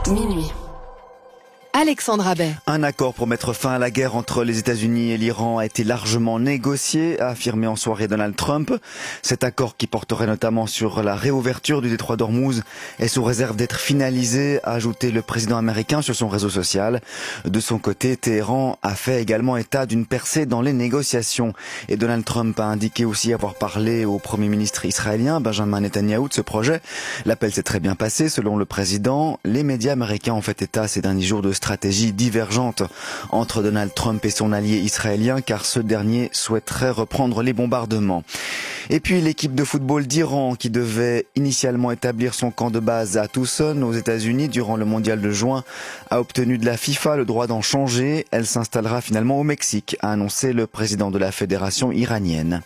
Minuit. Alexandre Abbet. Un accord pour mettre fin à la guerre entre les États-Unis et l'Iran a été largement négocié, a affirmé en soirée Donald Trump. Cet accord, qui porterait notamment sur la réouverture du détroit d'Ormuz, est sous réserve d'être finalisé, a ajouté le président américain sur son réseau social. De son côté, Téhéran a fait également état d'une percée dans les négociations. Et Donald Trump a indiqué aussi avoir parlé au premier ministre israélien, Benjamin Netanyahou, de ce projet. L'appel s'est très bien passé, selon le président. Les médias américains ont fait état ces derniers jours de stratégie divergente entre Donald Trump et son allié israélien, car ce dernier souhaiterait reprendre les bombardements. Et puis l'équipe de football d'Iran, qui devait initialement établir son camp de base à Tucson, aux États-Unis, durant le mondial de juin, a obtenu de la FIFA le droit d'en changer. Elle s'installera finalement au Mexique, a annoncé le président de la fédération iranienne.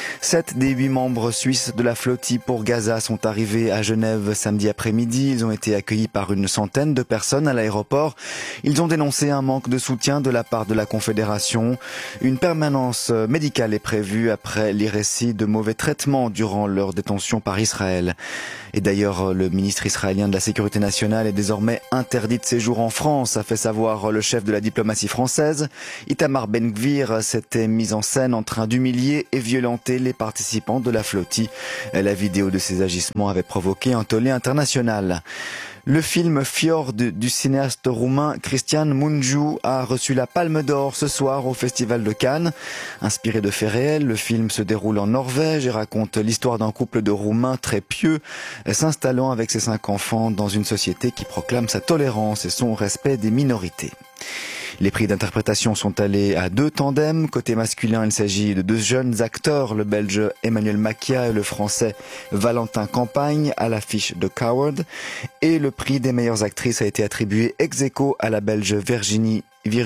7 des 8 membres suisses de la flottille pour Gaza sont arrivés à Genève samedi après-midi. Ils ont été accueillis par une centaine de personnes à l'aéroport. Ils ont dénoncé un manque de soutien de la part de la Confédération. Une permanence médicale est prévue après les récits de mauvais traitements durant leur détention par Israël. Et d'ailleurs, le ministre israélien de la Sécurité nationale est désormais interdit de séjour en France, a fait savoir le chef de la diplomatie française. Itamar Ben-Gvir s'était mis en scène en train d'humilier et violenter les participants de la flottille. La vidéo de ces agissements avait provoqué un tollé international. Le film Fjord du cinéaste roumain Cristian Mungiu a reçu la Palme d'Or ce soir au Festival de Cannes. Inspiré de faits réels, le film se déroule en Norvège et raconte l'histoire d'un couple de Roumains très pieux s'installant avec ses 5 enfants dans une société qui proclame sa tolérance et son respect des minorités. Les prix d'interprétation sont allés à 2 tandems. Côté masculin, il s'agit de 2 jeunes acteurs, le belge Emmanuel Macia et le français Valentin Campagne, à l'affiche de Coward. Et le prix des meilleures actrices a été attribué ex aequo à la belge Virginie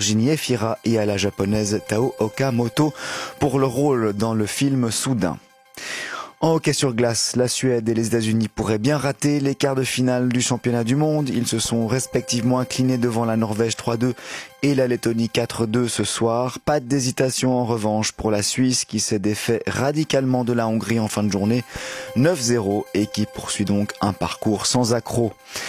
Efira et à la japonaise Tao Okamoto pour le rôle dans le film Soudain. En hockey sur glace, la Suède et les États-Unis pourraient bien rater les quarts de finale du championnat du monde. Ils se sont respectivement inclinés devant la Norvège 3-2 et la Lettonie 4-2 ce soir. Pas d'hésitation en revanche pour la Suisse, qui s'est défait radicalement de la Hongrie en fin de journée 9-0 et qui poursuit donc un parcours sans accroc.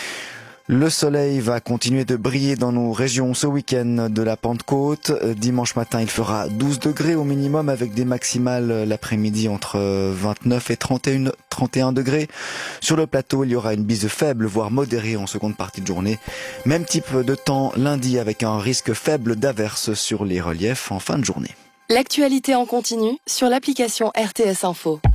Le soleil va continuer de briller dans nos régions ce week-end de la Pentecôte. Dimanche matin, il fera 12 degrés au minimum, avec des maximales l'après-midi entre 29 et 31 degrés. Sur le plateau, il y aura une bise faible, voire modérée en seconde partie de journée. Même type de temps lundi, avec un risque faible d'averse sur les reliefs en fin de journée. L'actualité en continu sur l'application RTS Info.